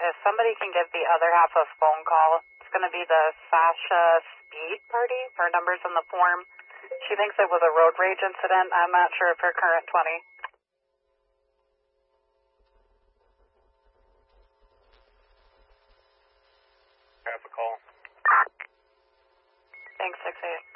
If somebody can give the other half a phone call, it's going to be the Sasha Speed Party. Her number's in the form. She thinks it was a road rage incident. I'm not sure if her current 20. Half a call. Thanks, 6-8.